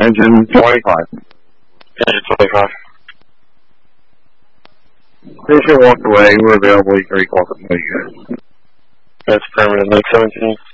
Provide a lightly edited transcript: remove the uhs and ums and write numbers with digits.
Engine 25. Engine 25. Station walked away. We're available. 3 o'clock at night. That's permanent. Lake 17.